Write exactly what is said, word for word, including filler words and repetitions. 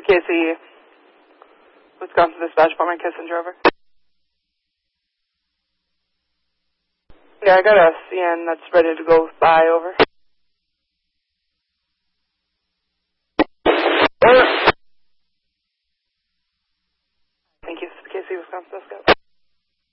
K C, Wisconsin Dispatch Department, Kissinger, over. Yeah, I got a C N that's ready to go by, over. Thank you, K C, Wisconsin Dispatch.